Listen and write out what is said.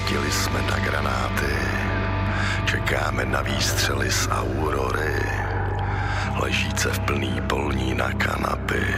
Svítili jsme na granáty, čekáme na výstřely z aurory, ležíce v plný polní na kanapy.